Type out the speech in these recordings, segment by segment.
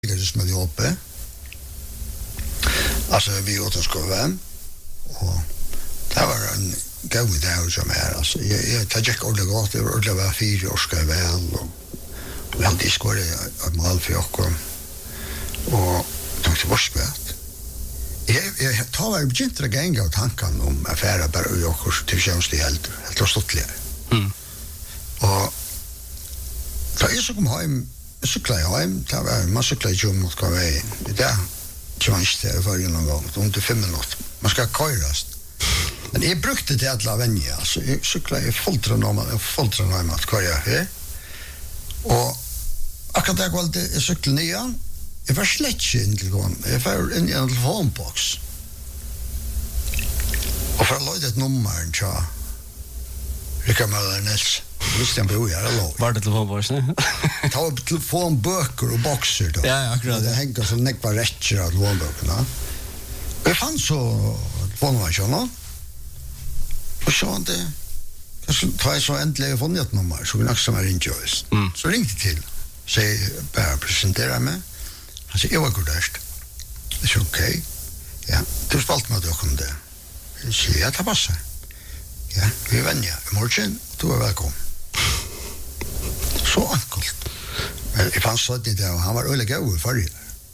som är uppe. Alltså vi åt en skolan och det var en god dag som är alltså jag tar jag ordentligt gott det var 4 år ska väl och hade skolat ett mål för och tog till borspät. Jag tar väl begynte att gänga och tanken om affärer bara och kurs till tjänst helt stottliga. Och så är så kom hem cykla hem det var man cyklar ju mot kväll det tjänst det var ju någon gång under 5 minuter man ska köras. Men jag brukte det alla vänja så jag cyklade i foltran att köra här. Och akkurat där valde jag cykla ner. Jag var slett inte till gång. Jag var in i en telefonbox. Och för att löjde ett nummer så Rickard Möller-Nils. Visste jag bor här eller? Var det telefonboxen? Ta upp telefonböcker och boxer då. Ja, akkurat. Det hänger så nekva rätter av telefonböckerna. Och jag fann så telefonböckerna. Och så det tar jag så äntligen från ett nummer så vi nästan är inte just. Så ringde till. Så jag bara presenterade mig. Han sa, jag var godast. Jag sa, okej. Ja, du spalt med dig om det. Jag sa, ja, det passar. Ja, vi är vänja. I morgon, du är välkommen. Så enkelt. Men jag fann så att det och han var öliga god i färger.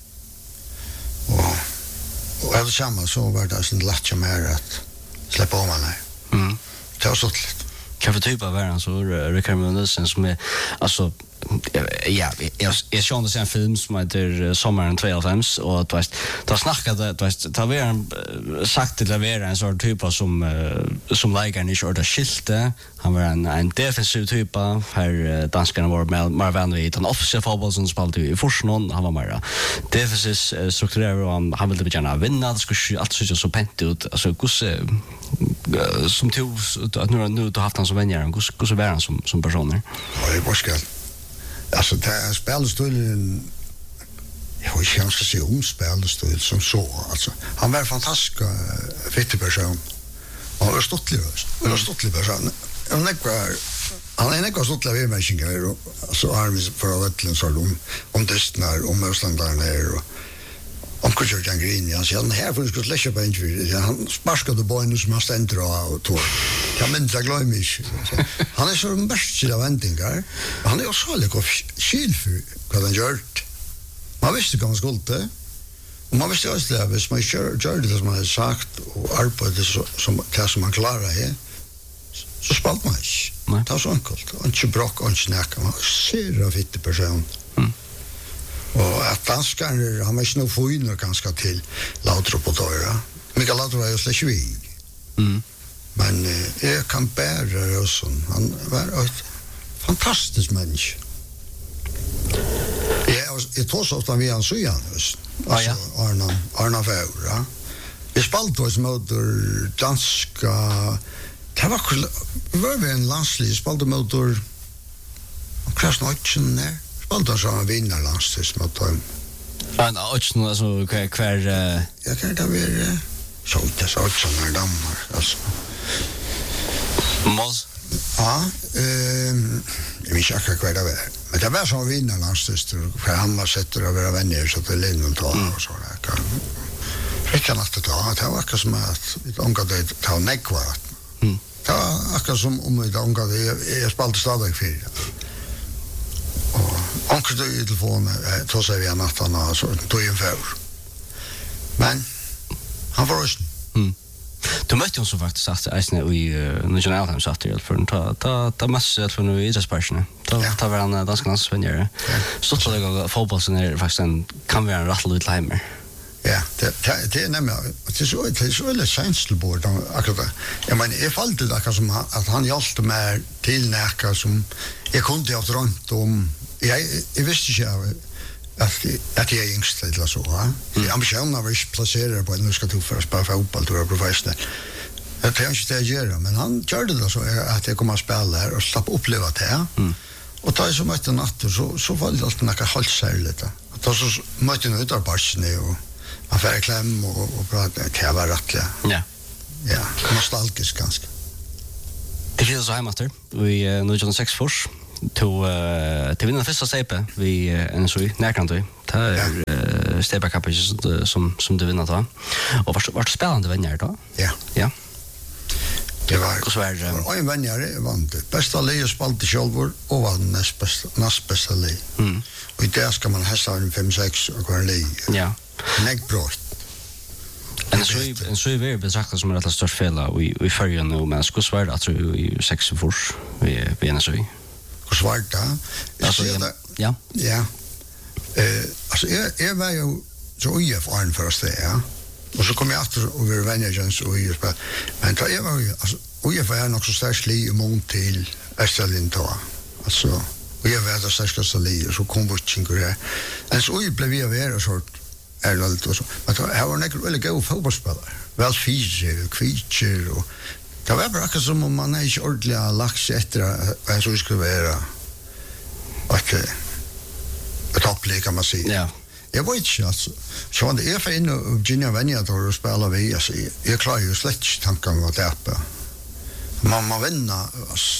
Och efter samma så var det sånt lätt som här att släppa om henne. Det var så lätt. Kan för typ av världen så Rickard Möller-Nilsen som är alltså jag såg en film som heter Sommaren 2005 och du vet då snackade du vet ta en sagt till leverera en sort typ som lägger inte ordet skilte han var en defensiv typ här danskarna var med Marvin vid en offensiv fotboll som spelade i Forsnån han var mer defensiv strukturerad och han ville gärna vinna det skulle allt så så pent ut alltså som tog att nu då haft han som vänner hur så var han som personer. Ja, det var skall. Alltså det är spelstilen jag har inte chans att se spelstil som så alltså han var en fantastisk fittig person och var stottlig person han är inte stottlig vid människor och så armis för att vätlen så om destnar om östlandarna och om kultur och green han säger här för ska släcka på inte han sparskade bojen som han ständer och tog kan man inte glömma mig han är så en bästa av vändningar han är också lite skil för vad han gjort man visste vad man skulle och man visste också det hvis man gör det som man har sagt och arbetade som det som man klarar här så spalt man inte det var så enkelt och inte bråk och inte snacka man ser en fittig person och att danskar han var inte nog få ganska till Lautrup och Döra Mikael Lautrup var ju släck vi men jag kan bära och sån han var ett fantastisk människa jag tog så ofta vi han Sujan alltså Arna Väura vi spalt oss mot danska det var vi en landslig spalt mot Krasnodjen där spalt som vinner landslis mot dem men alltså kvar jag kan det vara så det så som dammar alltså Mos ja jag vet inte kvar det var men det var som vinner landslis för han var sätter att vara vänner så till Linden tar och så där kan kan att det var också som att vi omgått ta nekva det var akkurat som om vi omgått jag spalt stadig för och onkel i telefonen så säger vi att han har så tog en för men han var också du mötte oss faktiskt sagt att i nationalteam satt det för ta massor för nu i idrottspersoner ta var han danskarnas vänner så så det fotbollen är faktiskt en kan vara en rattle ut hemma ja det är nämligen det är så eller känslobord akkurat jag menar jag fallt det som att han hjälpte mig till näka som jag kunde ha drömt om jag visste inte att jag är yngst eller så ambitionen var inte placerad på att nu ska du för att spela fotboll du är professionell jag tänkte inte det göra men han gjorde det så att jag kommer att spela här och slapp uppleva det och ta så mycket natt så var det alltid något halvt särligt att ta så mycket ut av barsen och man får kläm och prata det var rättliga ja nostalgiskt ganska det finns så hemmaster vi 2006 till vinna första steget vi en så närkant Det är Stebackup som du vinner då. Och vart spännande vänner då? Ja. Ja. Det var och så är en vänner vann det. Bästa lej spalte självor och vann näst bästa lej. Och i det ska man hästa en 5-6 och kvar lej. Ja. Näggbrott. En så är vi betraktat som ett stort fel i färgen nu, men skulle svara att i 6 fors vi en så. Och svarta. Alltså ja. Ja. Alltså är var ju så erfaren först det, ja. Och så kom jag efter och vi vänner gens och ju spel. Men då är var ju alltså och jag var nog så starkt i mån till Österlen då. Alltså och jag var det starkaste li och så kom vi in där. En så ju blev vi över så allt och så. Men då har jag väldigt god fotbollsspelare. Väl fysisk, kvitcher och det var bara som om man inte ordentligt lagt efter att så skulle vara att topplig kan man säga. Ja. Jag vet inte, alltså. Så det är för in och Virginia Vänja då spelar vi, alltså, jag klarar ju slett tanken om att det är. Man vinner, alltså.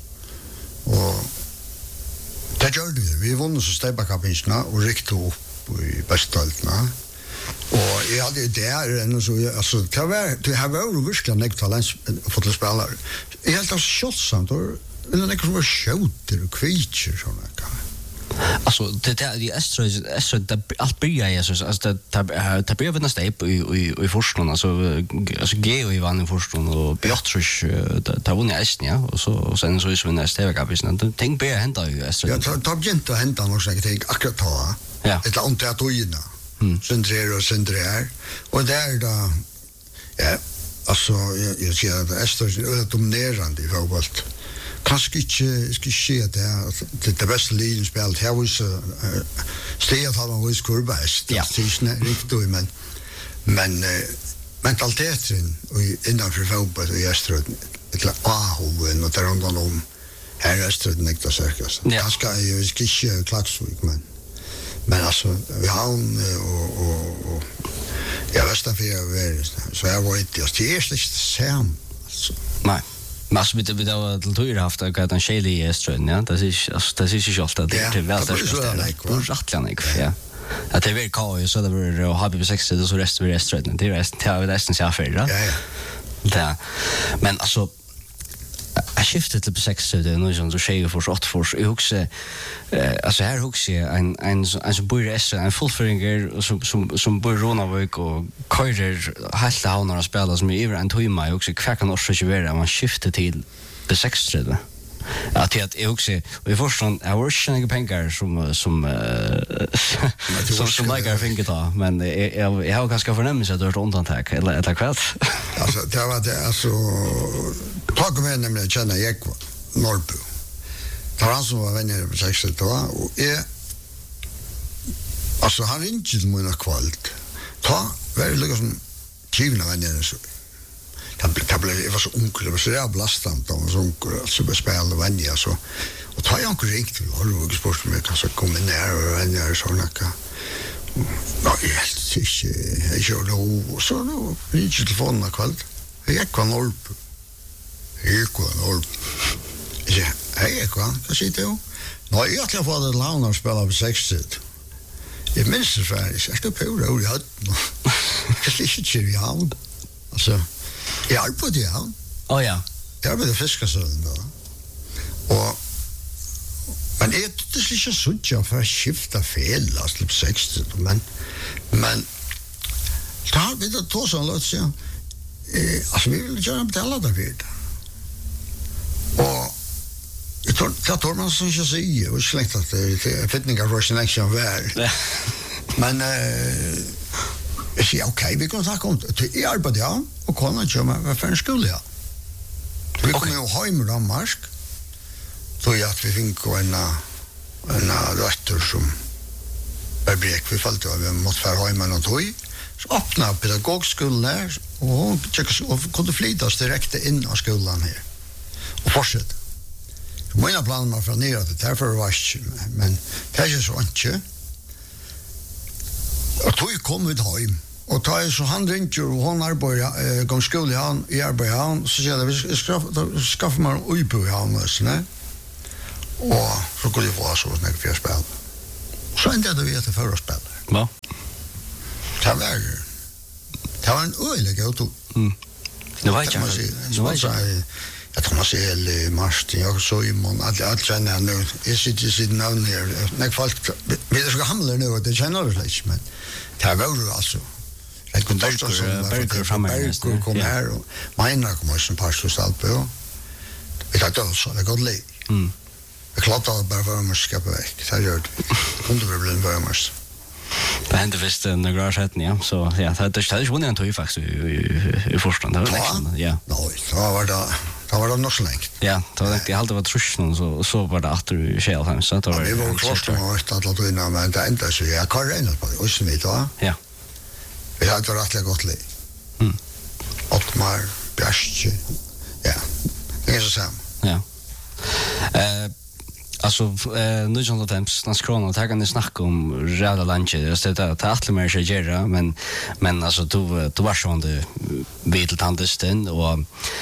Och det gör vi vann så Stebackup-insna och riktigt upp i bästalterna. Och jag hade där en så alltså det har varit verkligen mycket talent för att spela. Jag helt shotsamt och en var skjuter och kvitcher såna kan. Alltså det är det allt börjar ju så alltså det börjar med nästa i forskning alltså Geo i vann i forskning och Beatrice där vann jag ja och sen så är det Stebackup det tänk börja hända ju Östra. Ja tar inte hända något sånt jag akkurat ta. Ja. Ett ont att ojna. Centrer och där då ja alltså jag ser att Östra är dominerande i fotboll. Kanske inte ska ske det bästa ligen spelat här var så steget har man visst kurbäst det är riktigt men mentaliteten och innanför fotboll och Östra ett hoven och där om här Östra inte så säkert kanske jag ska inte klaxvik men alltså vi har och jag vet inte för så jag var inte just det är sam alltså nej. Men vi då till tur haft att en Shelly i Strön, ja. Det är ju alltid det är väl så ja. Att det är kaos så det blir och har 6 så resten vi Strön. Det är resten så för det. Ja. Ja. Men alltså jag skiftade till 6 det nu som så tjejer för 8 för jag också alltså här också en som bor i en fullföringer som bor Ronavik och körer helt havnar och spelar som är över en timme och också kvar kan också köra man skiftar till det 6 det. Att jag också och i förstone jag var inte pengar som lägger fingret då men jag har ganska förnämelse att det är ett undantag eller kvart. Alltså det var det alltså tag med nämligen känna jag Norrbo. Tar han som var vänner på 6 då och alltså han ringde till mina kvalt. Ta väldigt liksom givna vänner så. Det blev så onkel och så där blastant och så onkel så bespelade vänner så och tar jag onkel ringt till och sport med kanske komma ner och vänner så nacka. Ja, jag gör det och så då ringde telefonen kvalt. Jag kan Norrbo. Ja, hej, vad säger du? Nej, jag kan få det launa och spela på 6. Jag minns det färdigt. Jag stod på det och jag hade jag inte i havn. Alltså, jag är på det havn. Oh ja. Jag är på det fiskasölden då. Men det är inte så för att skifta fel, alltså på 6. Men då har vi det då så låt säga. Alltså, vi vill göra betala det för det. Och jag tror man så inte säger och släkt att det är fitningar för sin action väl. Men jag säger okej, vi kan snacka om det. Jag arbetar ja och kolla inte vad för en skola ja. Vi kommer ju hem i Danmark. Så att vi fick en dotter som vi fallt av vi måste fara hem och tog. Så öppnade pedagogskolan där och hon kunde flyttas direkt in av skolan här. Och fortsätt. Mina planer var från ner att det därför var men det är så inte. Och då kom vi hem. Och då är så han ringde och hon arbetar gång skola han i arbetar han så säger vi skaffa mig en uipo i han och så kunde jag få så när vi spel. Så ändrade vi till förspelare. Va? Det var en ölig auto. Det var inte. Jag tror man ser Martin, jag så i mån att känna nu. Jag sitter i sitt namn här. När folk, vi är så gamla nu och det känner vi släck, men det var ju alltså. Berger kom här och Meina kom som pastor allt på. Vi tar det så, det går lite. Vi klarar bara värmerskap väck. Det gör det. Kunde vi bli en värmers. Det hände visst några år sedan, ja. Så ja, det är ju en tog faktiskt i förstånd. Ja. Nej, det var nog så länge. Ja, det var det alltid var truschen så var det att du själv hem så att det var. Det var klart att alla innan men det ända så jag kan räkna på det. Och så vidare. Ja. Vi hade rättligt gott liv. Ottmar, Bjärstje. Ja. Det är så sam. Ja. Alltså nu som det nästa krona tar kan ni snacka om röda lunch det är alltid mer att göra men alltså du var så under videltandesten och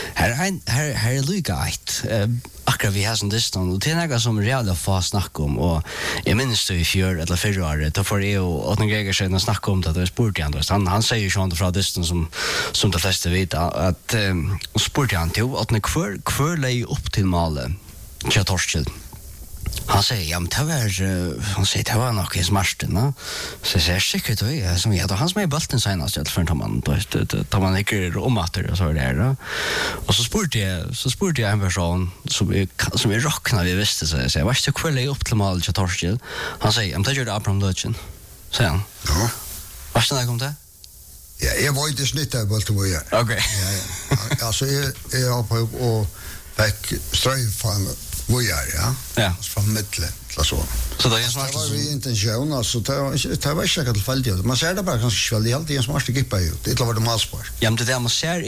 här är lika ett akkurat vi har sån distan och det är något som rejält få snacka om och jag minns det i fjör eller förra året då får jag och någon grejer sedan snacka om det är sportjant han säger ju sånt från distan som de flesta vet att sportjant ju att när kvar lägger upp till målet jag torskil. Han säger, ja men det var nog i smarten, va? Så jag säger, säkert det är som jag, han som är i bulten senast, för tar man inte omatter och så är det där. Och så spurte jag en person som är rockna vi visste, så jag säger, vad ska kvällen upp till målet till Torskil? Han säger, ja men det gör det Abraham Lötjen, säger han. Ja. Vad ska det om det? Ja, jag var inte snitt där i bulten vad jag. Okej. Ja, alltså jag har på och fick ströjfan vad ja. Ja. Från mitten så. Så det är en smart. Det var ju intention alltså det var inte tillfälligt. Man ser det bara ganska väl det är alltid en smart gippa ju. Det var det malspår. Ja men det där man ser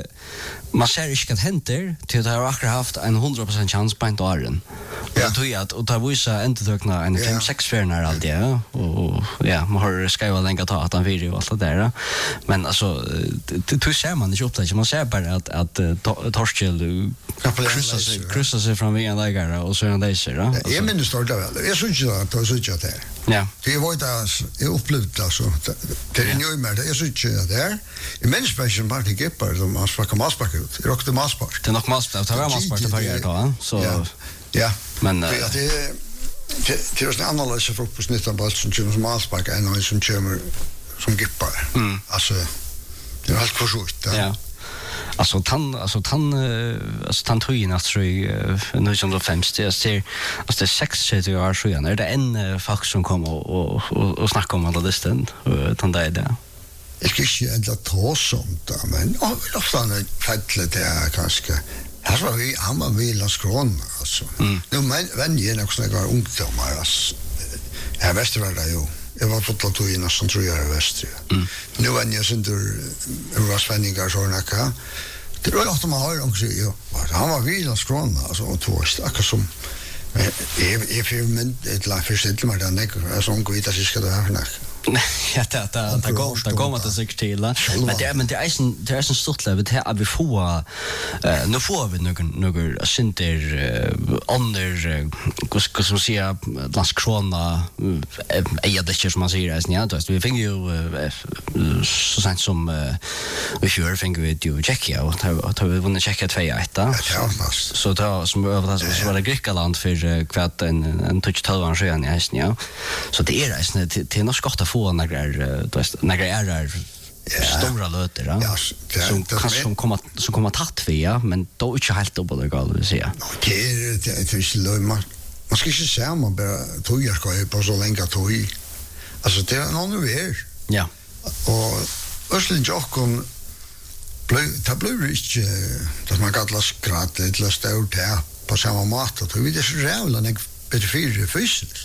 inte att händer till det har akkurat haft en 100% chans på en åren. Ja. Och tog att och ta visa inte tökna en 5-6 färnar allt det och ja man har skriva länge ta att han vill ju allt det där. Men alltså det ser man inte upptäckt. Man ser bara att Torskil kryssar sig från vägen lägare och så är det så då. Jag minns det väl. Jag såg ju att det såg ju där. Ja. Det var det jag upplevde alltså. Det är ju mer det jag såg ju där. I människan bara det gippa de har sparkat maspark ut. Det rockade maspark. Det är nog maspark. Det var maspark det förra då så. Ja. Men det är en annan lösning för på snittan bara som kommer som maspark en som kommer som gippar. Alltså det är helt försjukt. Ja. Alltså han tog in att nu som då främst jag ser alltså det 60 år sedan är det en folk som kom och snackar om alla listan utan det är det. Jag ska inte ändå ta sånt men ofta en fälllet det kanske här var vi han var Landskrona alltså. Nu men jag också några ungdomar alltså. Jag visste väl det ju. Jag var fått in nästan tror jag i väster. Nu var jag sen var spänningar så näka. Det var ofta man har också ju. Han var Landskrona alltså och tvåst akkurat som är filmen ett laförsätt med den där som går vidare ska det här näka. Ja, det går att säkert till. Men det är en stort level här att vi får nu får vi några synter under hur som säga Landskrona är det som man säger ja då vi fick ju så sent som vi kör fick vi ju Tjeckien och tar vi vunnit Tjeckien 2-1 så då som över så var det Grekland för kvart en touch 12 år sedan ja så det är det är nog skott att få några är stora löter som kommer tatt via men då inte helt upp det går att säga. Det är man ska inte säga man bara tojar ska på så länge toj. Alltså det är någon över. Ja. Och Östlin Jockon blev inte att man kan läsa skratt eller stå där på samma mat och vi det så jävla en bättre fysiskt.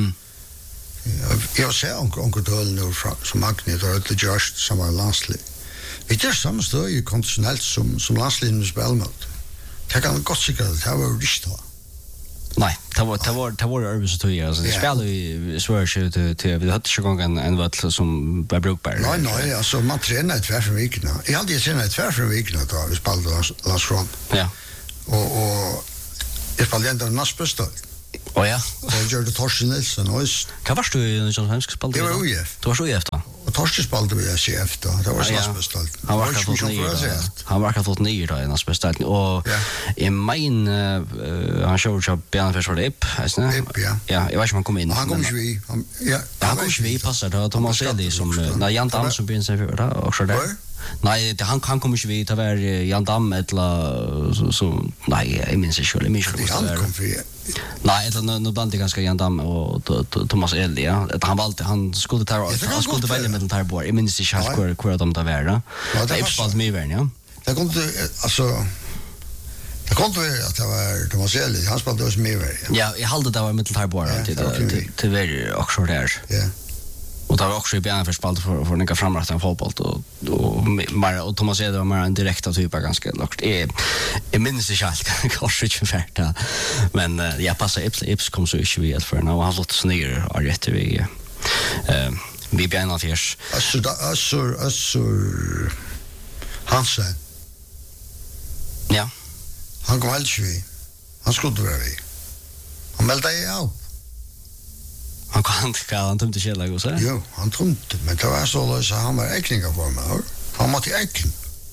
Jag ser onkel Döll nu som magnet och det just samma landslig. Vi det samma stod ju konditionellt som landslinjen spelmot. Det kan gott sikkert det var riktigt. Nej, det var över så alltså det spelar ju svårt till vi hade ju gången en vatt som var brukbar. Nej, alltså man tränar ett för veckan. Jag hade tränat ett för veckan då vi spelade Landskrona. Ja. Och jag spelade ändå nästbästa. Oh ja. Det gjorde Torsten Nilsson också. Kan varst du i John Hemsk spalde? Det var UF. Du var så UF då. Och Torsten spelade vi CF då. Det var snabbspelstalt. Han var fått nya. Han var fått nya då i snabbspelstalt och i min han showade upp Björn för Ip, alltså. Ip, ja. Ja, jag vet inte om han kom in. Han kom ju vi. Han kom ju vi passar då Thomas Eli som när Jan Damm som började sig för det också där. Nej, han kommer ju vi ta var Jan Damm eller så nej, jag minns inte själv. Nej, eller nu bland det ganska Jan Damm och Thomas Eli, ja. Han skulle välja med den här bor. Jag minns inte helt hur de där var då. Det är spalt mig värn, ja. Det kom alltså det kom till att det var Thomas Eli, han spelade oss med värn. Ja, jag hade det var med den här bor till var också där. Ja. Och det var också i bjärn för spalt för några framrättande fotboll och Thomas Eder var mer en direkta typ av ganska lågt. Jag minns inte allt, kanske inte färdigt. Men jag passar Ips kom så inte vid för när han låt så ner och rätt vi bjärn av fjärs. Össur Hansen. Ja. Han kom helt vid. Han skulle vara vid. Han meldde av. Han tömte källa och så. Jo, han tömte, men det var så han var äcklingar på mig. Han måste äckling.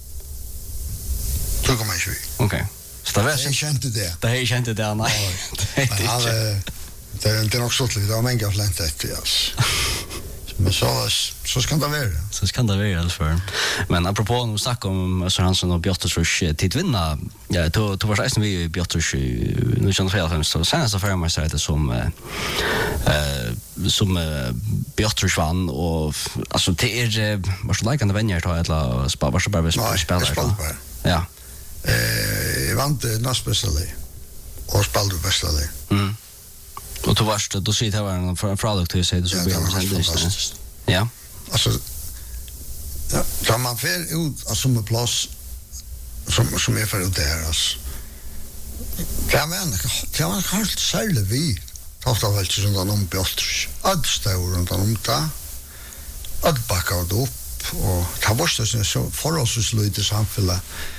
Så kom han ju. Okej. Så det var så kände det. Det är kände det nej. Det är inte nog så att det var många flänt efter oss. Men så ska det vara. Så ska det vara i alla fall. Men apropå nu snacka om Össur Hansen och Björtrush till vinna. Ja, då var det vi i Björtrush nu känner jag främst så senast för mig så som Björtrush vann och alltså det är vad så likande vänner ta eller spela bara spela. Ja. Jag vann nästbästa och spelade bästa. Mm. Och då varst då ser det var en produkt hur säger du så blir det. Ja. Alltså ja, så man får ut alltså med plats som är för det alltså. Det var helt sällan vi tog av allt som de Björtrush. Adstår runt om ta. Att backa upp och ta bort det så förhållsvis samfälla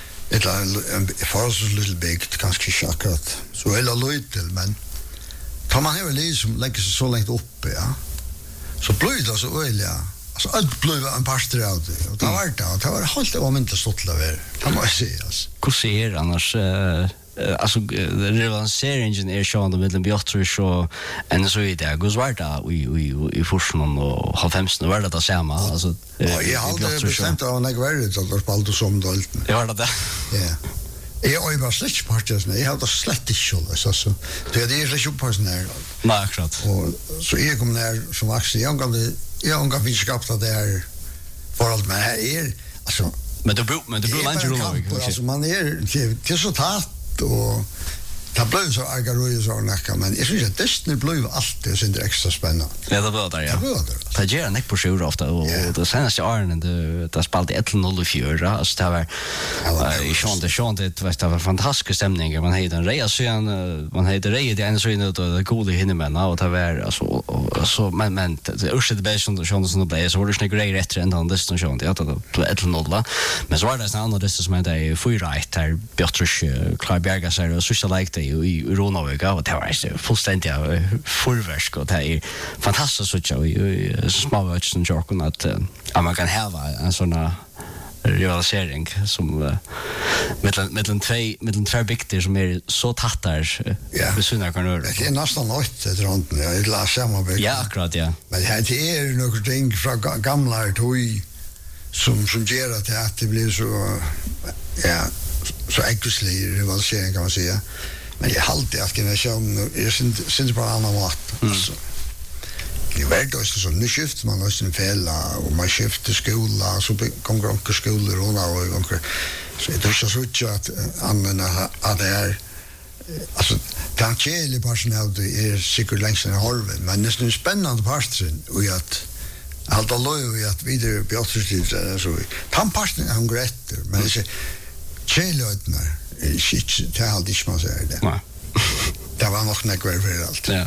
eller förhållsvis bigt kanske chakrat. Så eller lite men tar man här liv som lägger sig så långt uppe, ja. Så blir det så öliga. Alltså allt blir en pastor av det. Och det var helt omöjligt stått där. Kan man säga alltså. Hur ser annars alltså rivaliseringen är sjön mellan Björtrush och en så i det. Hur var det i Forsman och Halvfemsen var det samma alltså. Ja, jag hade bestämt av när jag var det spalt som dolt. Det var det. Ja. Jag var slett partis, jag hade slett inte så. Det är ju på sån här. Nej, akkurat. Och så jag kom ner som vuxen, jag gav vinskap att det är förhåll med här alltså. Men det beror inte runt alltså man är så tatt och det blev så agaroj så näka men jag syns att Disney blev alltid så extra spännande. Ja, det var där, ja. Det gör en på sjur ofta och det senaste åren det spelade 1-0 i fjör alltså det var i sjön det var fantastisk stämning man hade en reja sen man hade reja det ena så in och det goda hinner och det var alltså men det är det bästa som det så var det snyggt grej rätt än den så sjön det att det var 1-0 men så var det en annan det som är det 4-1 där Björtrush Klarberga så och så liked i Ronavika och det var fullständigt fullvärsk och det är fantastiskt så i småväxten jorken att man kan ha en sån rivalisering som mellan två bygder som är så tattar besynnar kan röra. Det är nästan något runt jag la samma ja akkurat ja. Men det är något ting från gamla toy som gör att det blir så ja så äcklig rivalisering kan man säga. Men jag halte att generationen är syns på en annan måte. Alltså. Det var då så nu skiftar man också en fälla och man skiftar skola så kommer onkel skolor och onkel så det är så att använda att det är alltså tankelige personal det är säkert längst en halv men det är en spännande passion och att allt lov att vidare Björtrush så tamparten han grätter men det är tjejlödnar shit det hade inte man säger det. Nej. Det var nog näkvar för allt. Ja.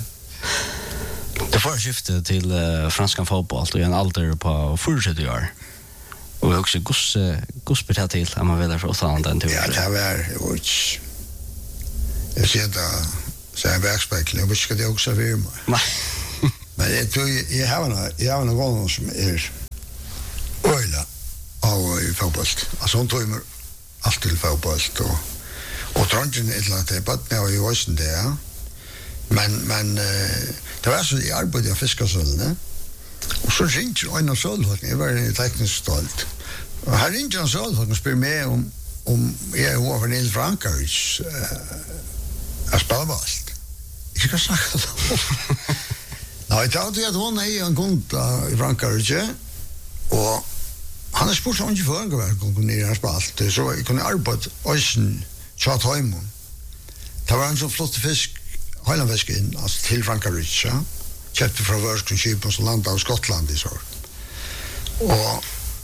Det får skifta till franska fotboll och en alder på 40 år. Och också gospel till att man vill för oss den tur. Ja, det var jag ser det så jag vägspegel. Jag vet inte det också för mig. Nej. Men jag har en gång som öjla av fotboll. Alltså hon tog mig allt till fotboll och dronjen ett eller annat på när jag var ju där. Men det var så i arbetet av fiskasölden. Och så ringde en av sölden. Jag var tekniskt stolt. Och han ringde en sölden och spurgade mig om jag var från Nils Frankarich att spela bast. Jag ska snacka om. Nej, jag hade att hon är en kund i Frankarich och han har spurt sånt för en gång kom ner i spalt. Så jag kunde arbeta ösen chat hemma. Det var en så flott fisk Highlandfisk in alltså till Frankarich. Köpte från Vörskenskypen som landade av Skottland i så. Och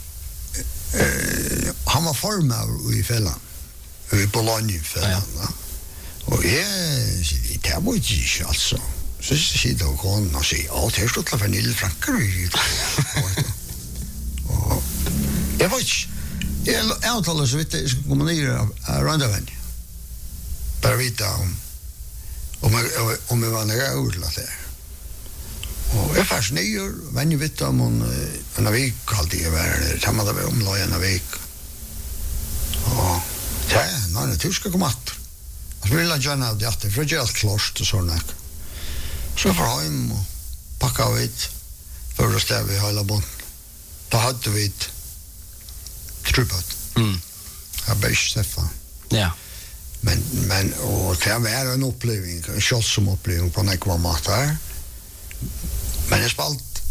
han var formad i fällan. I Bologna-fällan. Ja. Och det var inte alltså. Så sitter och hon och säger, ja, det är stått för Nils Frankarich. Och jag vet inte. Jag avtalar så vitt jag ska komma ner av Randavän. Bara vita om jag var nära odlat där. Och jag färs nyer, men jag vet om en vik alltid jag var där. Det var det omlag en vik. Och det är när det ska komma att. Jag vill gärna ha det, för det är allt klart och sådana. Så får jag hem och packa av ett för att stäva i hela bonden. Då hade vi ett trupat. Jag bär Stefan. Ja. Men och det var en upplevelse, en kjolsom upplevelse på nekva mat här. Men jag spalt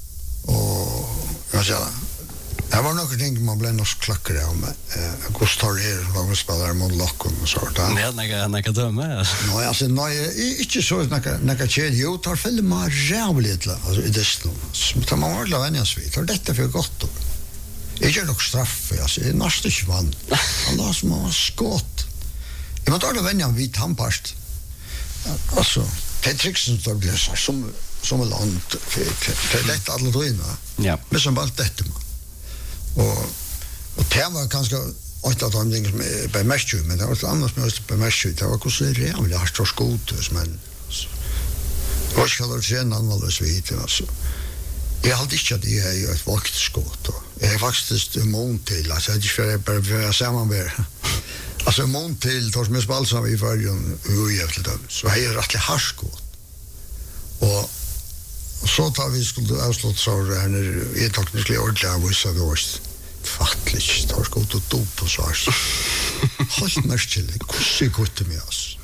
och jag säger det var något ting man blev norsk klackare om Gustav var spelare mot Lockon och så där. Ja, näka döma. Nej, alltså inte så näka tjej. Jo, tar fäller man rävligt alltså i desto. Så man var la vänja sig. Tar detta för gott då. Jag gör nog straff alltså. Det är nästan inte vann. Allah som har skott. Jag måste alla vänja vid tandpast. Alltså, det är trixen som blir så som ett land. Det är lätt alla då innan. Ja. Men som bara detta man. Och det var ganska åtta av de ting som är på Mästjö, men det var ett annat som är på Mästjö. Det var också rävligt, det har stått skotus, men det var inte kallar sig en annorlunda vid. Jag hade inte att jag är ett vaktskott. Jag är faktiskt immun till, alltså jag är inte bara för att sammanbära. Alltså immun till, tar som jag spalsam i färgen och ujävligt dem, så jag är rättligt harskott. Och så tar vi skulle avsluta så här när jag tog skulle ordentligt av vissa då. Fattligt, tar skott och dop och så här. Halt märkligt, kussi kutte med oss.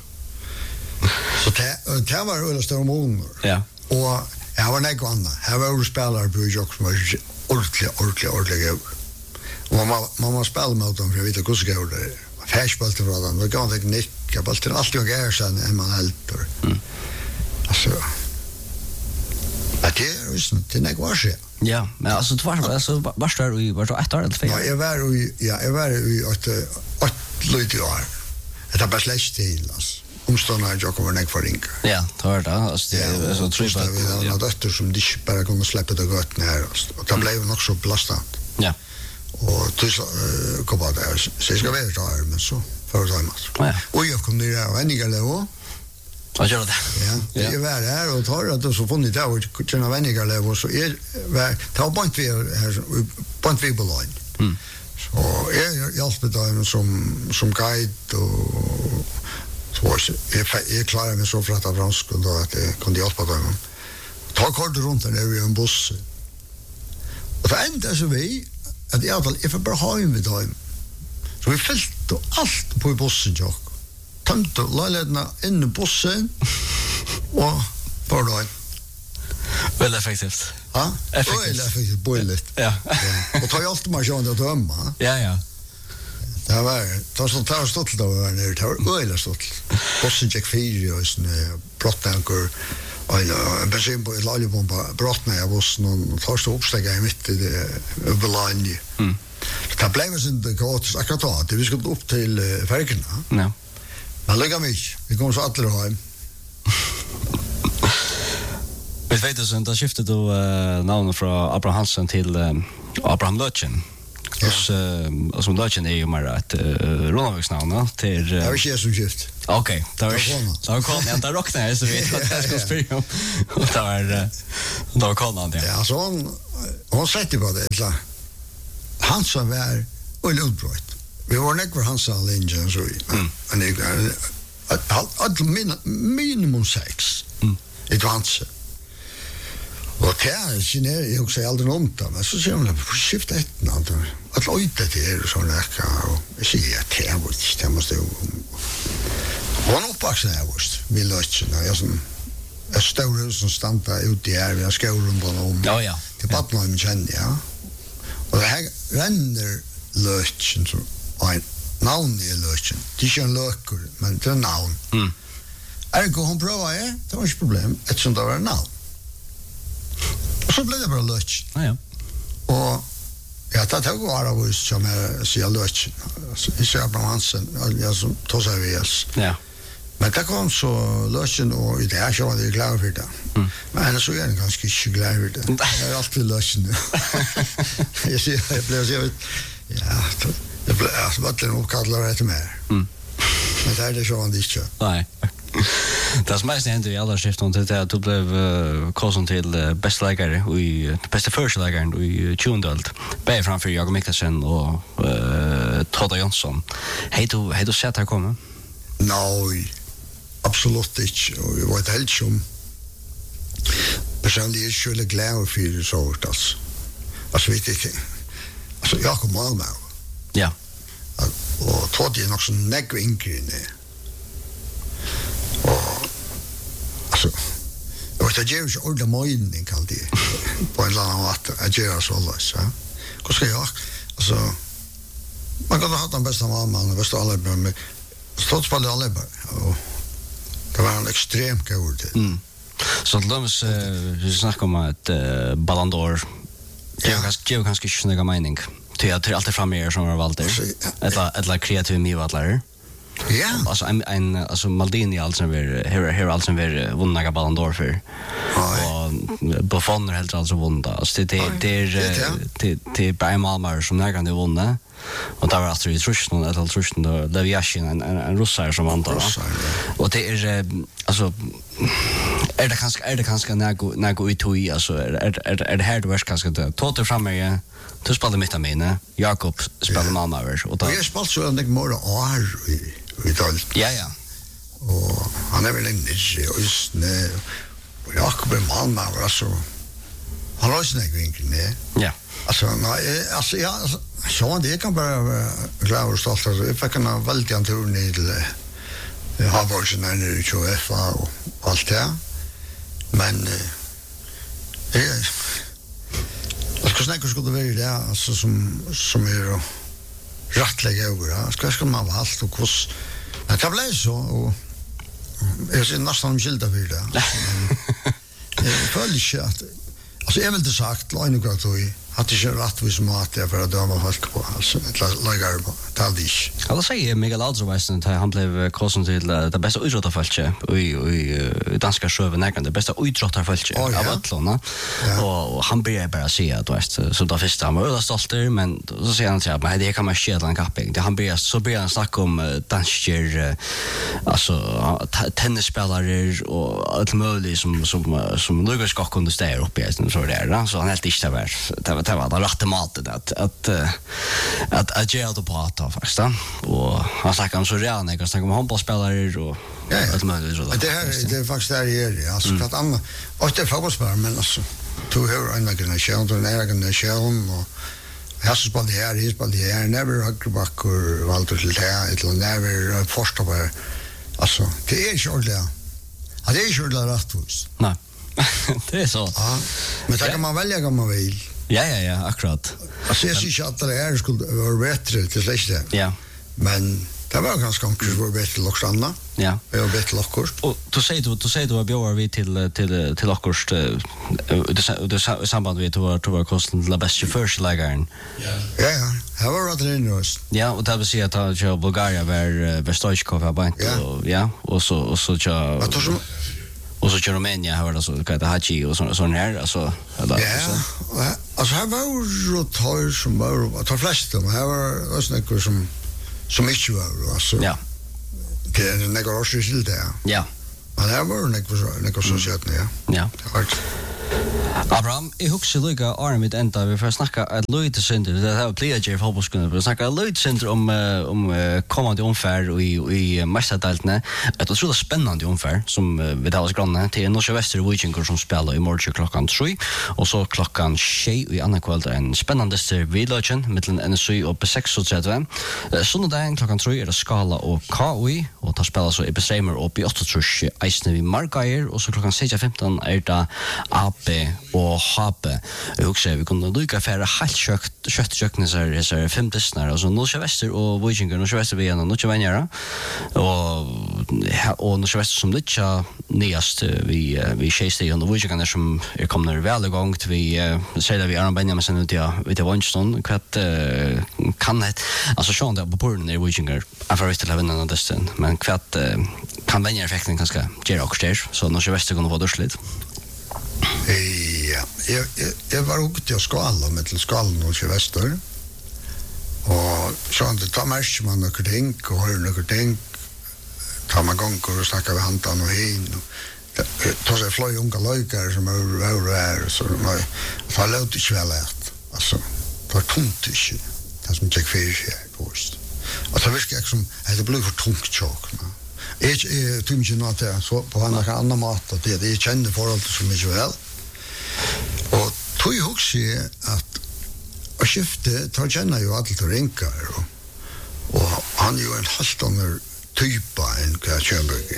Så det var ölla stora månader. Ja. Och jag var nägg vann. Jag var spelare på Jock som var ordentligt över. Och man spelade med dem för jag vet inte hur det går där. Färsspalt från dem, det gav inte nicka. Balten alltid och gär sen än man helper. Alltså det är visst det nägg var sig. Ja, men alltså det var alltså vart där i vart ett år eller två. Ja, jag var i ett lite år. Det har bara släckt till alltså. Omståndet jag kommer nägg för ringa. Ja, det var det. Alltså det är så tror jag. Vi har en dotter som de bara kunde släppa det gott ner. Och det blev nog så belastat. Ja. Och tills kom på där. Så jag ska vara där, men så för att Ja. Och jag kom ner och vänniga levo. Vad gör det? Ja, jag var där och tar att så funnit där och kunna vänniga levo så är ta point vi här point vi belong. Så jag hjälpte dem som guide och så jag klarade mig så för att fransk och då att jag kunde hjälpa dem. Ta kort runt där i en buss. Och så ända så vi att jag får bara ha med dem. Så vi fyllde allt på bussen jag. Tömte lägenheterna in i bussen och på då. Väl effektivt. Ja, effektivt, bullet. Ja. Och tar ju alltid maskin att döma. Ja. Det var stått då när det var öle stått. Bussen gick fyra och sån brottankor och en bensin på ett oljebomba brottna jag bussen och tar stå uppstäcka i mitt i det överlandet. Det blev så inte gott akkurat det vi skulle upp till färgerna. Ja. Men lycka mig. Vi kommer så alla hem. Vet du så inte skiftet då namnet från Abraham Hansen till Abraham Lötjen. Och som Deutschen är ju mer att Ronaldsnamn till Det var inte som gift. Okej, det var kon jag tar rocknar så vet vad jag ska spela om. Och det var konan det. Ja, så hon sätter på det så. Han som var oljudbrott. Vi var nekvar hans linjen så. Men det minimum 6. Det var hans. Och det är jag också aldrig om det, men så ser man på skifta ett annat. Att lojta till er och sådana och jag säger att det måste hon uppvaxen här först, vid lötchen. Jag som ett stort hus som stannar ute i här, vi har skolan på någon. Ja. Till Patnheim känner jag. Och det här ränner lötchen som en navn i lötchen. Det är inte en löker, men det är en navn. Ergo hon prövar det var inte problem, eftersom det var en navn. Och så blev det bara lötchen. Ja. Och ja, det tog vara av oss som jag säger lötchen. I Abraham Hansen, jag som tog sig vid oss. Ja. Men det kom så lötchen och i det här så var det glad för det. Men så är det ganska inte glad för det. Jag är alltid lötchen. Jag blev så ja, det blev vattnet uppkallade det mer. Men det är det så var det inte. Nej. Det som mest hände i alla skiften till att du blev kosen till bästa läkare och bästa försäljaren i Tjundöld. Bär framför Jakob Mikkelsen och Todda Jonsson. Hej du sett här komma? Nej, absolut inte. Och jag var ett helt som personligen skulle glad för det så hårt alltså. Alltså vet jag inte. Alltså Jakob Malmö. Ja. Och Todda är också nägg inkring och alltså jag vet att jag inte ordentlig möjning alltid på en eller annan vatt att göra så lös. Vad ska jag? Alltså man kan ha den bästa mamman och bästa alla men stått på alla och det var en extremt god. Så vi snackar om att Ballon d'Or jag kanske inte någon mening till att det alltid framme som har valt det ett kreativ mivallare. Ja. Alltså Maldini alltså här alltså vunnit Ballon d'Or för. Och Buffon är helt alltså vunnit. Alltså det är bara Malmö som nägande vunnit. Och där var alltså i Trusten eller Trusten då Leviashin en russare som vann då. Och det är alltså är det kanske något utoi alltså är det här det värst kanske det tog framme du spelade mitt av mina Jakob spelade Malmö och då jag spelade så en mer år i tal. Ja. Och han är väl inte just nej. Och Jakob Malmö alltså han har ju inte vinkeln nej. Ja. Alltså så det kan bara glad och stolt att jag fick en väldigt tur ner till Havborgen när i QFA och allt det. Men jag ska snacka skulle vara det alltså som är rättliga över. Ska man vara allt och kurs. Det kan bli så och jag ser nästan skilda för det. Jag följer inte att alltså jag vill inte sagt lögnegratoi att det är rättvis mat för att döma folk på alltså lägger på taldish. Alla säger Mikael Aldrovesten att han blev kosen till det bästa idrottarfältet i danska sjöven det bästa idrottarfältet av Atlanta. Och han börjar bara säga att vet så då första han var stolter men så säger han till att det kan man skeda en kapping. Det han börjar han snacka om dansker alltså tennisspelare och allt möjligt som Lucas Koch kunde ställa upp i så där så han helt inte det var rätt matet att göra det på att faktiskt och han snackar om så redan jag snackar om handbollsspelare och allt möjligt så det är faktiskt där är alltså att andra och det fotbollsspelare men alltså två hör en generation och en generation och här så spelar det här never Hugback och Walter till här eller never första var alltså det är ju det. Ja, det är ju det rättvist. Nej. Det är så. Ja, men så kan man välja om man vill. Ja, akkurat. Alltså jag syns att det här skulle vara bättre till släkt. Ja. Men det var ganska konkret var bättre locksanna. Ja. Det var bättre lockor. Och du säger du var bjöd vi till lockors det samband vi tog kosten till bästa försäljaren. Ja. Här var det inröst. Ja, och det vill säga att jag Bulgaria var Stoichkov här bant och ja, och så jag Och så Romania har det så kallat Haji och sån här alltså eller ja, alltså här var det tar som var tar flest men här var också något som inte var alltså. Ja. Det är några år sedan det. Ja. Men här var det något så sett ja. Ja. Abraham, jag husker lika Armid enda vi får snacka ett lite synder det har blivit Jeff Hoboskunde vi snacka lite synder om kommande omfär i mästardaltene ett otroligt spännande omfär som vi tar oss granne till Norske Väster Vikingur som spelar i morgon klockan 3 och så klockan 6 i andra kväll en spännande vidlagen mellan NSU och B36 söndagen klockan 3 är det Skala och KUI och tar spelar så i Besreimer och B8 Eisne vid Markaier och så klockan 6:15 är det AP och Hape. Jag också vi kunde lycka färra helt köttkökne så fem dessnar alltså Norske Väster och Vikingur Norske Väster vi ändå Norske Vänjara och Norske Väster som lycka nyast vi Chase och Vikingur som kommer väl igång vi säger vi Aron Benjamin sen ut vid Vanston kvart kan det alltså sjön där på porten i Vikingur för att lämna den dessen men kvart kan Benjamin effekten ganska ger också så Norske Väster kommer vara dåligt. Ja, jag var ute till Skala med till Skalen och Väster. Och så han tar märks man några ting och hör några ting. Tar man gånger och snackar med hantan och hin. Tar sig flöj unga löjkar som är så man tar låt inte väl ät. Alltså, det var tungt inte. Det som jag kvar sig först. Och så visste jag som att det blev för tungt tjock. Jag tror inte något det så på annan mat att det kände förhåll så mycket väl. Och tog jag också att och skifte tar känna ju allt och rinkar och han är ju en helt annan typ än Kjönberg.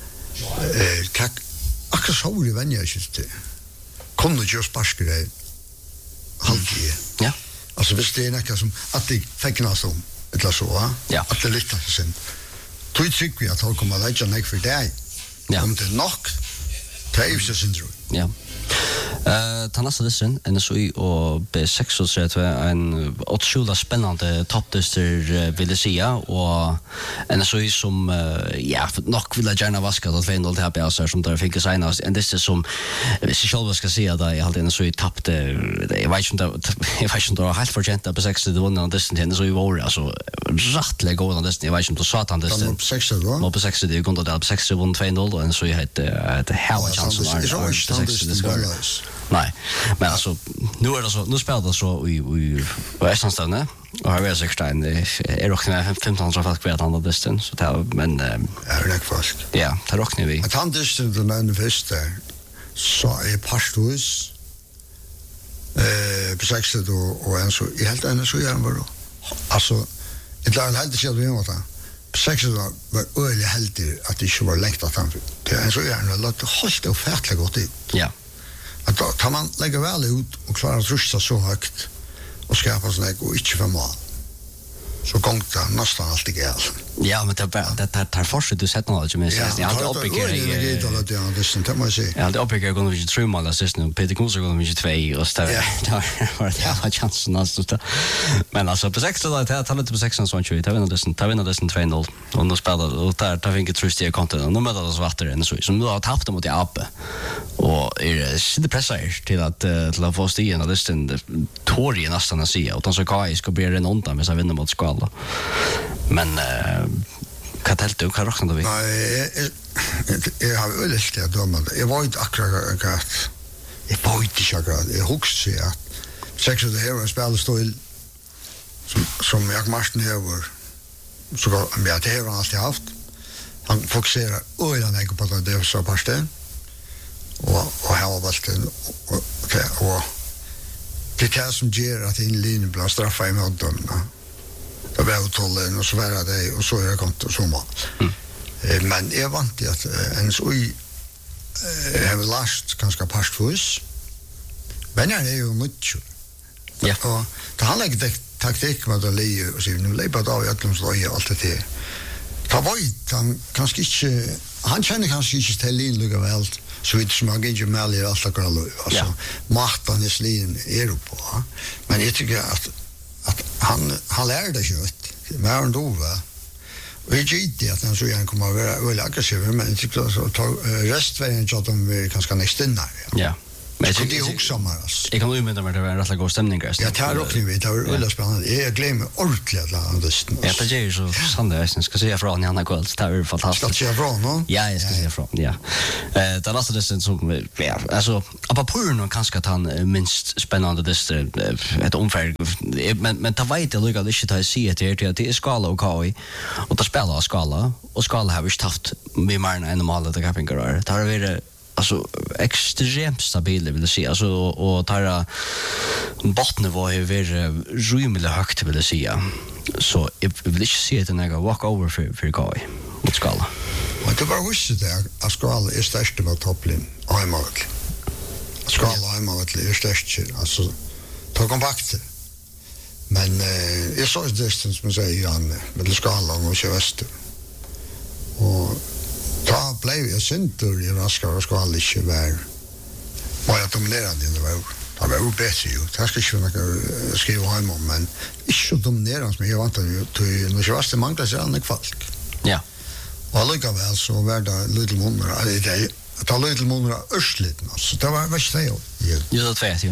Akkurat så vill jag vänja just det. Kunde ju sparska det halvtid. Ja. Alltså visst det är något som att det fäckna som eller så ja. Att det lyckas sen. Tog tycker vi att han kommer att lägga ner för dig. Ja. Om det nog trivs syndrom. Ja. Tanassa Lissen, NSU och B36 en otroligt spännande toppdyster vill jag säga och NSU som ja, nog vill gärna vaska att 2-0 till HPS som där fick senast en dyster som sig själva ska säga där jag hade NSU tappade jag vet inte det var helt förtjänt på 60 det vann dyster till NSU var alltså rättligt god dyster jag vet inte så att han dyster på 60 då på 60 det kunde där på 60 vann 2-0 och NSU hade hela chansen där nej, men alltså nu är det så nu spelar det så i Östernstone och har väl säkert en är också 1500 fast kvar andra distans så där men är det fast. Ja, det rockar vi. Att han distans den första så är pastus på 60 och en så i helt en så gör man då. Alltså det lär helt det vi måste. På 60 var öle helt att det inte var läkt att han det är så gärna låt helt och färdigt gott ut. Ja. Att då kan man lägga väl ut och klara att rusta så högt och skapa sån här och inte för mal. Så gång det nästan alltid gäll. Ja, men det tar fortsätt du sätter något med sig. Jag hade uppbyggt det måste jag säga. Ja, det uppbyggt går vi 3 mål assist nu. Peter Knudsen går vi 2 och där var det hela chansen alltså. Men alltså på 6 då det lite på 6 så tror jag. Ta vinner dessen 2-0 och då spelar och där tar vi inte trust i kontot och nu möter det så vatten än så som nu har tappat mot AP. Och är sitter pressar till att få stigen och dessen torgen nästan att se utan så Kai ska bli en onda med så vinner mot Skala. Men kan helt du kan räkna då vi. Nej, jag har väl läst det då jag var inte akkurat jag var inte akkurat jag huxar att sex of the hero spelar stol som jag Martin över så går med det har alltid haft han fokuserar öarna på det är så pass det och har valt och det är som ger att in linjen blir straffa i modden det var utållen och så var det och så är det konto så mål. Men jag vant att en så har last ganska pastfus. Men jag är ju mycket. Ja. Och det handlar inte taktik med att lägga och så nu lägger det av i att slå i allt det. Ta vet han kanske inte han känner kanske inte till linjen väl så vet som han inte med i allt det alltså makten i slin är på. Men jag tycker att han lärde sig ju mer än då va. Vi gitt att han så igen kommer att vara väldigt aggressiv, men jag tycker så restvägen så att de är ganska nästinnar. Ja. Men det är också maras. Jag kan umynda mig det var en rätt god stämning. Ja, det här också vi tar väldigt spännande. Jag glömmer ordentligt att det ja, det är ju så sant det. Jag ska säga från Janna Kväll. Det är fantastiskt. Ska säga från någon? Ja, jag ska säga från. Ja. Det låter det som ja, alltså på purn kanske att han minst spännande det ett omfärd men ta vet jag lugga det inte att se det är skala och KI och ta spela skala och skala har vi haft vi mer än normalt det campingar. Det har varit alltså extremt stabil vill jag säga alltså och tar bottennivå är rymligt högt vill jag säga så jag vill inte se det när jag walk over för KI mot skala. Och det var också det att skala är störst på toppen och hemmaväl. Skala hemmaväl är störst alltså ta kompakt. Men jag såg det som man säger Janne med skala och väster. Och då blev jag syntur i raskare och skala inte var jag dominerande i det var. Det var bättre ju. Det ska inte kunna skriva hem om, men inte så dominerande som jag vant till. När jag var det manglar sig annat folk. Ja. Och allikevel så var det Little Monra. Det var Little Monra östliten. Så det var värst det ju. Just det vet ju.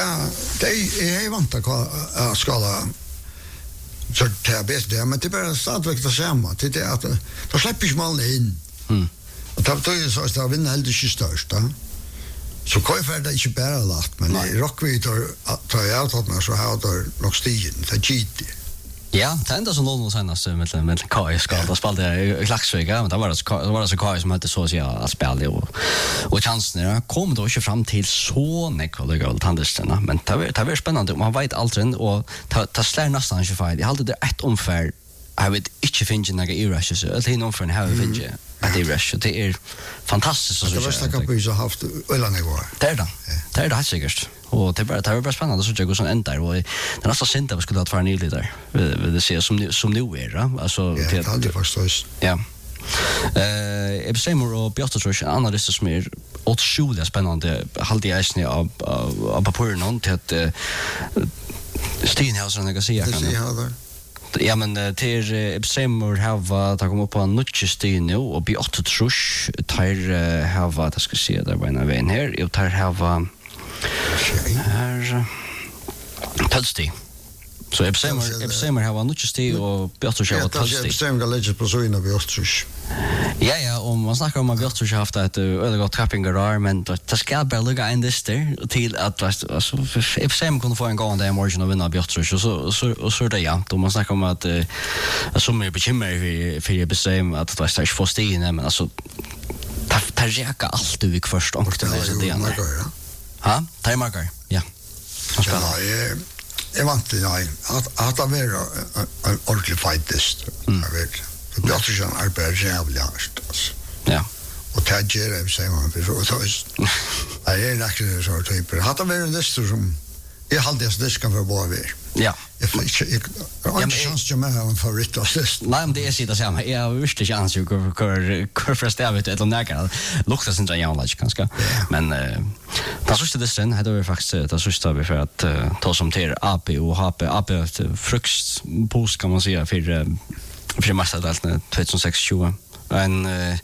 Det är vant att skala så det är bäst. Men det är bara stadigvæk det samma. Det är att då släpper inte man in. Och det är så att det vinner helt inte störst. Så KF är det inte bara lagt, men i Rockvik tar jag avtattna så har det nog stigen. Det är GT. Ja, det enda som någon senast med KI ska då spelade jag i Klaxvika, men det var så KI som hade så att säga att spela och chanserna kom då inte fram till så nekolegalt handelsterna, men det var spännande. Man vet aldrig och ta slär nästan inte fel. Jag hade det ett omfär jag vet inte finns några irrash så att hin omfär har vi inte att irrash det är fantastiskt så det var snacka på så haft öllanivå. Det är det säkert. Och det var bara spännande så jag går sån ändar och det nästan sent att skulle ha varit nyligt där. Det ser som nu är alltså det hade faktiskt. Ja. Episemor och Björtrush analyser som är otroligt spännande halde jag snä av papperen till att Stenhausen jag säga kan. Ja, men till Episemor har det kommit på en nutchesti nu och Björtrush tar har vad jag ska se där på en väg här och tar har här Tölsti. Så Episemor har nutchesti och Björtrush har Tölsti. Episemor lägger på så innan Björtrush. Ja, och man snackar om att Björtrush har haft ett övergått trappingar men det ska bara ligga en dyster till att alltså Episemor kunde få en gång där i morgon och vinna Björtrush och så det ja. Då man snackar om att som är bekymmer för Episemor att det är få stigen men alltså ta räcka allt du gick först och det är det andra. Ja, timer. Ja. Ja, jag vant till att det var en ordentlig fightist. Jag vet. Det blir också en arbete jävligt alltså. Ja. Och det gör det säger man för så är det nästan så typer. Hade varit en dyster som jag hade det ska för bara vi. Ja. Jag har inte chans att med en favorit assist. Nej, men det är sida samma. Jag visste inte chans att kör först jag vet ett och nära. Luktar sin jag ganska. Men det sista det sen hade vi faktiskt det sista vi för att ta som till AP och HP frukt post kan man säga för mästardelen 2016. Men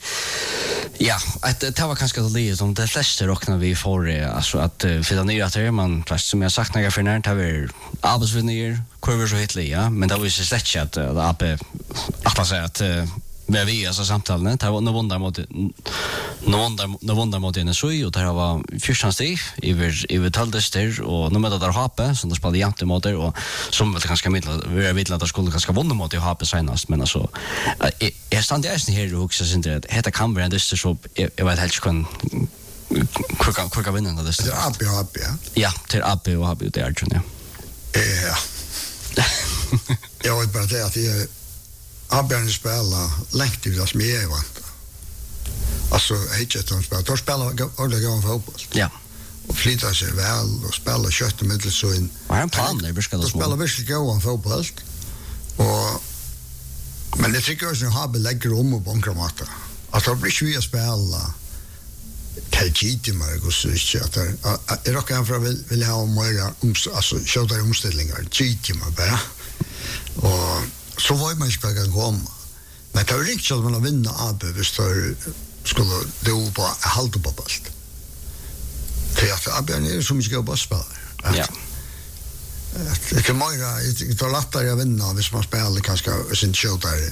ja, det var kanske det som de flesta rocknar vi får alltså att för den nya att man fast som jag sagt några för när det var arbetsvinner kurvor så hitligt ja, men det var ju så slätt att AP att säga att med vi alltså samtalen det var någon mot en så ju det var första steg över taldester och nu med det där HP som det spelade jämt mot det och som väl ganska vi vet att det skulle ganska vunna mot det HP senast men alltså jag stannade ju här och också syns det heter kan vara det så jag vet helt kan kvicka vinna det så AP ja till AP och HP det är ju ja jag vet bara det att jag Abban spelar längt ut som jag vant. Alltså Hitchton spelar. De spelar ordentligt fotboll. Ja. Och flyttar sig väl och spelar kött och medel så in. Vad är en plan där? De spelar verkligen god fotboll. Och men det tycker jag har belägger om och bankramata. Att det blir ju att spela tajt och så att jag rockar för vill ha mer alltså köra omställningar. Tajt bara. Och så var man inte kan komma. Men det var riktigt att man vinna AB hvis du skulle då på halta på bast. För att AB är så mycket att spela. Ja. Det kan man det tar lättare att vinna hvis man spelar kanske sin show där.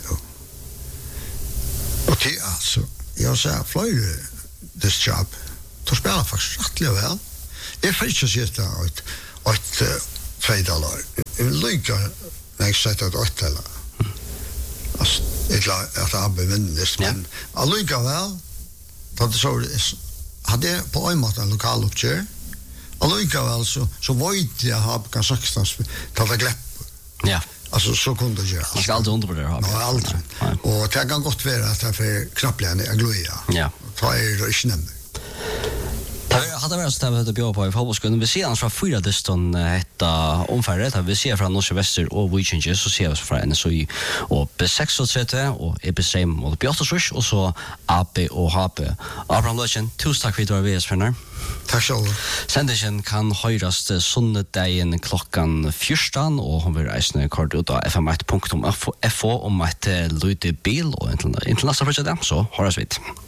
Och det alltså jag säger flyger this job. Du spelar faktiskt rättligt väl. Jag får inte se det att $2. Lika när jag sätter ett $8. Alltså, att Abbe vinner, men allika väl, det så hade på en måte en lokal uppkör, allika väl så vet jag att kan Saxton ta det gläpp. Ja. Alltså så kunde det göra. Man ska aldrig undervurdera Abbe. Nej, aldrig. Och det kan gott vara att det är för knapplärande jag gloja. Ja. Ta det inte nämnt. Hade varit så att det bjöd på i fotbollsskolan. Vi ser annars från 4 distan hetta omfärdet. Vi ser från Norske Vester och Vikinge, så ser vi från NSOI och B36 och EB3 mot B8 och så AP och HP. Abraham Löchen, tusen tack för att du var med oss, Frennar. Tack så mycket. Sändningen kan höras sunndagen klockan 14 och hon vill reisende kort ut av fm1.fo om ett lite bil och inte nästa första dag, så höras vi.